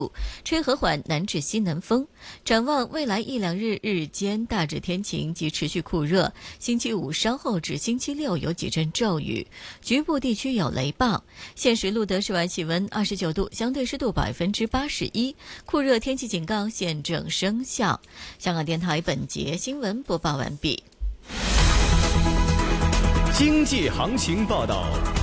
吹和缓南至西南风。展望未来一两日，日间大致天晴及持续酷热。星期五稍后至星期六有几阵骤雨，局部地区有雷暴。现时录得室外气温29度，相对湿度81%，酷热天气警告现正生效。香港电台本节新闻播报完毕。 经济行情报道。